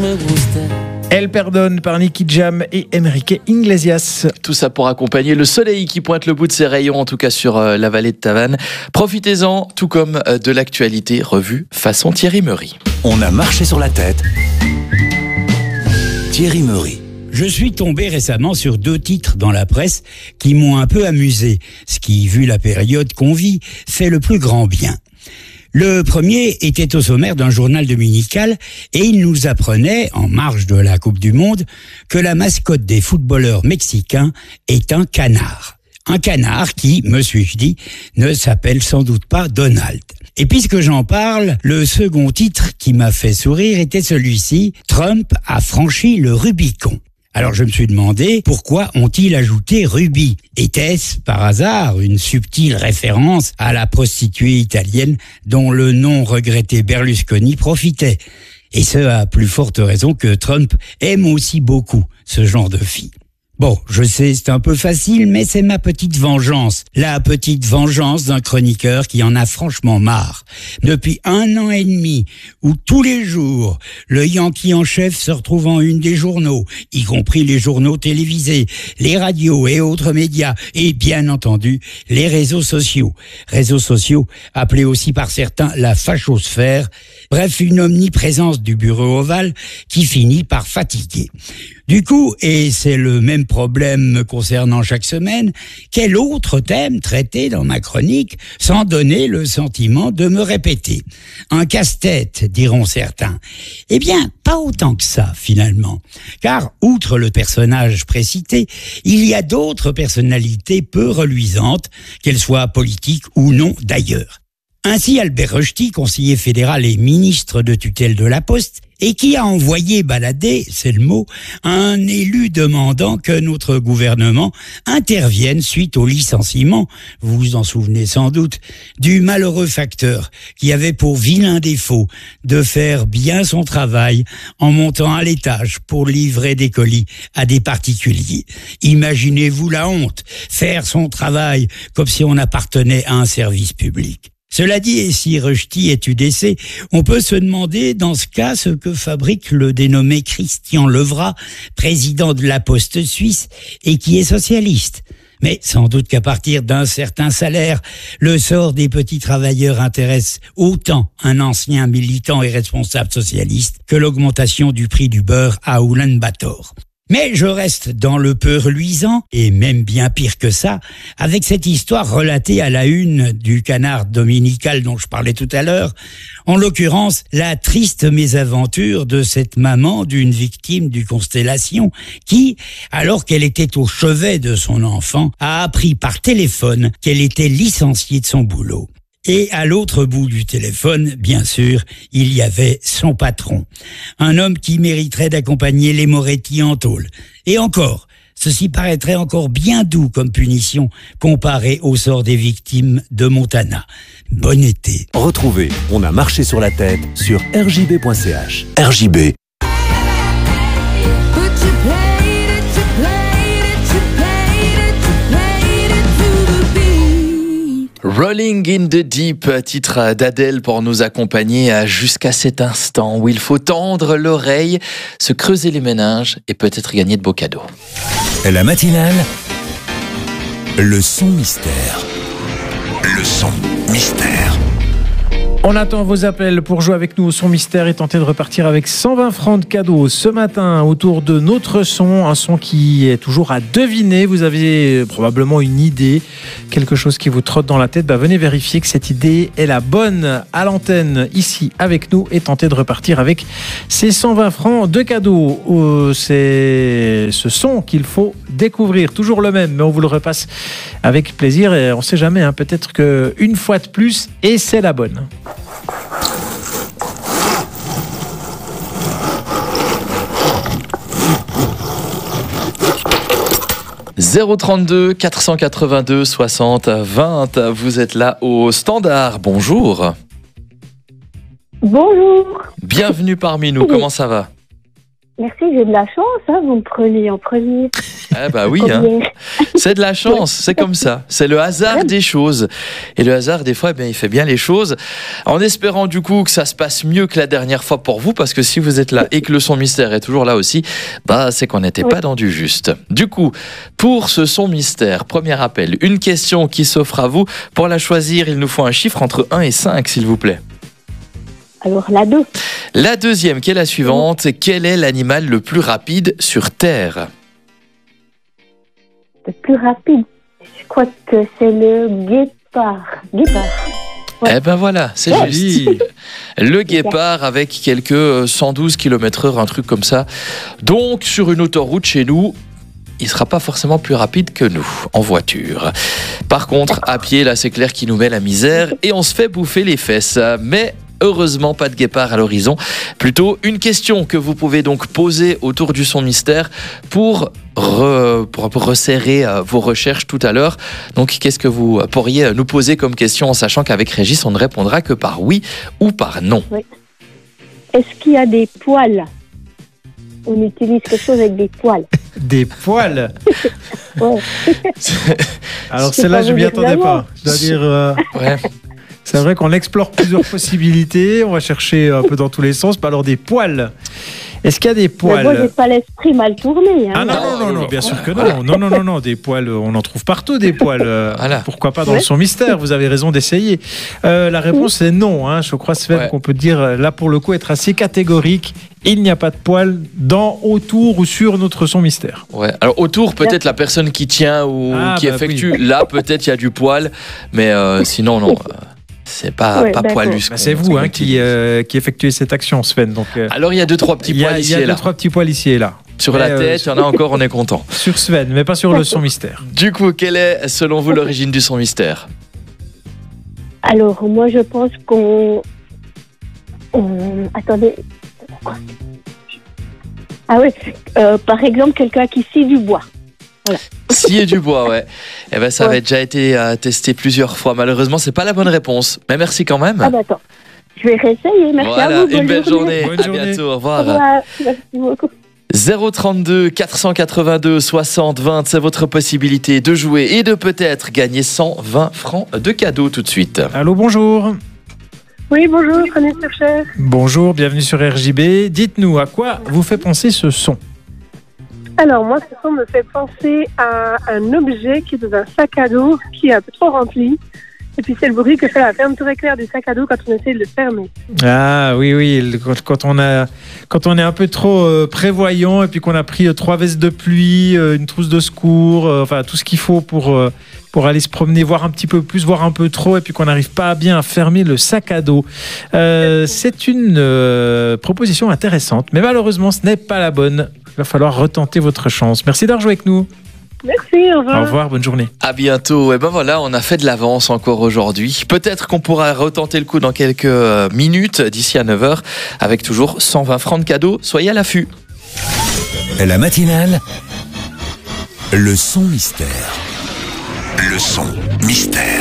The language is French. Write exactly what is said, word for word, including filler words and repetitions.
Elle pardonne par Nicky Jam et Enrique Iglesias. Tout ça pour accompagner le soleil qui pointe le bout de ses rayons, en tout cas sur euh, la vallée de Tavannes. Profitez-en, tout comme euh, de l'actualité revue façon Thierry Meury. On a marché sur la tête. Thierry Meury. Je suis tombé récemment sur deux titres dans la presse qui m'ont un peu amusé, ce qui, vu la période qu'on vit, fait le plus grand bien. Le premier était au sommaire d'un journal dominical et il nous apprenait, en marge de la Coupe du Monde, que la mascotte des footballeurs mexicains est un canard. Un canard qui, me suis-je dit, ne s'appelle sans doute pas Donald. Et puisque j'en parle, le second titre qui m'a fait sourire était celui-ci, Trump a franchi le Rubicon. Alors je me suis demandé pourquoi ont-ils ajouté Ruby ? Était-ce par hasard une subtile référence à la prostituée italienne dont le non regretté Berlusconi profitait ? Et ce à plus forte raison que Trump aime aussi beaucoup ce genre de fille. Bon, je sais, c'est un peu facile, mais c'est ma petite vengeance. La petite vengeance d'un chroniqueur qui en a franchement marre. Depuis un an et demi, où tous les jours, le Yankee en chef se retrouve en une des journaux, y compris les journaux télévisés, les radios et autres médias, et bien entendu, les réseaux sociaux. Réseaux sociaux appelés aussi par certains la fachosphère. Bref, une omniprésence du bureau ovale qui finit par fatiguer. Du coup, et c'est le même problème me concernant chaque semaine, quel autre thème traiter dans ma chronique sans donner le sentiment de me répéter ? Un casse-tête, diront certains. Eh bien, pas autant que ça, finalement. Car, outre le personnage précité, il y a d'autres personnalités peu reluisantes, qu'elles soient politiques ou non d'ailleurs. Ainsi, Albert Rochety, conseiller fédéral et ministre de tutelle de la Poste, et qui a envoyé balader, c'est le mot, un élu demandant que notre gouvernement intervienne suite au licenciement, vous vous en souvenez sans doute, du malheureux facteur qui avait pour vilain défaut de faire bien son travail en montant à l'étage pour livrer des colis à des particuliers. Imaginez-vous la honte, faire son travail comme si on appartenait à un service public. Cela dit, et si Rochety est U D C, on peut se demander dans ce cas ce que fabrique le dénommé Christian Levrat, président de la Poste suisse et qui est socialiste. Mais sans doute qu'à partir d'un certain salaire, le sort des petits travailleurs intéresse autant un ancien militant et responsable socialiste que l'augmentation du prix du beurre à Oulan-Bator. Mais je reste dans le peu reluisant, et même bien pire que ça, avec cette histoire relatée à la une du Canard dominical dont je parlais tout à l'heure, en l'occurrence la triste mésaventure de cette maman d'une victime du Constellation qui, alors qu'elle était au chevet de son enfant, a appris par téléphone qu'elle était licenciée de son boulot. Et à l'autre bout du téléphone, bien sûr, il y avait son patron. Un homme qui mériterait d'accompagner les Moretti en tôle. Et encore, ceci paraîtrait encore bien doux comme punition comparé au sort des victimes de Montana. Bon été. Retrouvez On a marché sur la tête sur r j b point c h. R J B. Rolling in the Deep, titre d'Adèle pour nous accompagner jusqu'à cet instant où il faut tendre l'oreille, se creuser les méninges et peut-être gagner de beaux cadeaux. La matinale, le son mystère. Le son mystère. On attend vos appels pour jouer avec nous au son mystère et tenter de repartir avec cent vingt francs de cadeaux ce matin autour de notre son, un son qui est toujours à deviner. Vous avez probablement une idée, quelque chose qui vous trotte dans la tête. Bah, venez vérifier que cette idée est la bonne à l'antenne ici avec nous et tenter de repartir avec ces cent vingt francs de cadeaux. Euh, c'est ce son qu'il faut découvrir, toujours le même, mais on vous le repasse avec plaisir et on ne sait jamais, hein, peut-être qu'une fois de plus et c'est la bonne. zéro trente-deux quatre cent quatre-vingt-deux soixante vingt, vous êtes là au standard, bonjour. Bonjour. Bienvenue parmi nous, comment ça va ? Merci, j'ai de la chance, hein, vous me prenez en premier. Ah bah oui, hein. C'est de la chance, c'est comme ça. C'est le hasard des choses. Et le hasard, des fois, eh bien, il fait bien les choses. En espérant du coup que ça se passe mieux que la dernière fois pour vous, parce que si vous êtes là et que le son mystère est toujours là aussi, bah c'est qu'on n'était Oui. pas dans du juste. Du coup, pour ce son mystère, premier appel, une question qui s'offre à vous. Pour la choisir, il nous faut un chiffre entre un et cinq, s'il vous plaît. Alors, la deux. La deuxième, qui est la suivante. Quel est l'animal le plus rapide sur Terre ? Le plus rapide, je crois que c'est le guépard. Guépard. Ouais. Eh ben voilà, c'est Joli. juste. Le guépard avec quelques euh, cent douze kilomètres heure, un truc comme ça. Donc, sur une autoroute chez nous, il sera pas forcément plus rapide que nous, en voiture. Par contre, à pied, là, c'est clair qu'il nous met la misère et on se fait bouffer les fesses. Mais heureusement, pas de guépard à l'horizon. Plutôt une question que vous pouvez donc poser autour du son mystère pour, re, pour, pour resserrer euh, vos recherches tout à l'heure. Donc, qu'est-ce que vous pourriez nous poser comme question en sachant qu'avec Régis, on ne répondra que par oui ou par non. Est-ce qu'il y a des poils? On utilise quelque chose avec des poils. Des poils. Ouais. Alors Je sais celle-là, pas je vous m'y dire attendais vraiment. pas. Je dois dire, euh, Ouais. c'est vrai qu'on explore plusieurs possibilités. On va chercher un peu dans tous les sens. Pas alors des poils. Est-ce qu'il y a des Mais moi, j'ai poils? pas l'esprit mal tourné. Hein. Ah non, non, non, non, bien sûr que non. Non, non, non, non, des poils, on en trouve partout des poils. Euh, Voilà. Pourquoi pas dans Ouais. son mystère? Vous avez raison d'essayer. Euh, la réponse est non. Hein. Je crois, Sven, Ouais. qu'on peut dire, euh, là, pour le coup, être assez catégorique. Il n'y a pas de poils dans, autour ou sur notre son mystère. Ouais. Alors autour, peut-être la personne qui tient ou Ah, qui bah effectue. oui. Là, peut-être il y a du poil, mais euh, sinon non. euh, C'est pas, Ouais, pas d'accord. poilu. ce Bah, qu'on- c'est ce vous qu'on hein, qui, utilise. euh, qui effectuez cette action, Sven. Donc, euh, Alors il y a deux trois petits il y a, poils il ici y a et deux, là. trois petits poils ici et là. Sur Mais, la euh, tête, il y en a encore, on est content. Sur Sven, mais pas sur le son mystère. Du coup, quelle est selon vous l'origine du son mystère? Alors, moi, je pense qu'on... on- Attendez. Ah oui, euh, par exemple, quelqu'un qui scie du bois. Scier du bois, ouais. Eh ben ça Ouais. avait déjà été euh, testé plusieurs fois. Malheureusement, c'est pas la bonne réponse. Mais merci quand même. Ah bah attends, je vais réessayer. Merci voilà, à vous. une bonne belle journée. Bonne À journée. bientôt. Au Au revoir. revoir. Merci beaucoup. zéro trente-deux quatre cent quatre-vingt-deux soixante vingt, c'est votre possibilité de jouer et de peut-être gagner cent vingt francs de cadeaux tout de suite. Allô, bonjour. Oui, bonjour, René Surcher. Bonjour, bienvenue sur R J B. Dites-nous, à quoi vous fait penser ce son? Alors, moi, ce son me fait penser à un objet qui est dans un sac à dos qui est un peu trop rempli. Et puis, c'est le bruit que fait la fermeture éclair du sac à dos quand on essaie de le fermer. Ah oui, oui, le- quand, quand on a, quand on est un peu trop euh, prévoyant et puis qu'on a pris euh, trois vestes de pluie, euh, une trousse de secours, euh, enfin tout ce qu'il faut pour, euh, pour aller se promener, voir un petit peu plus, voir un peu trop, et puis qu'on n'arrive pas bien à fermer le sac à dos. Euh, c'est une euh, proposition intéressante, mais malheureusement, ce n'est pas la bonne. Il va falloir retenter votre chance. Merci d'avoir joué avec nous. Merci, au revoir. Au revoir, bonne journée. À bientôt. Et ben voilà, on a fait de l'avance encore aujourd'hui. Peut-être qu'on pourra retenter le coup dans quelques euh, minutes, d'ici à neuf heures, avec toujours cent vingt francs de cadeaux. Soyez à l'affût. La matinale, le son mystère. Le son mystère.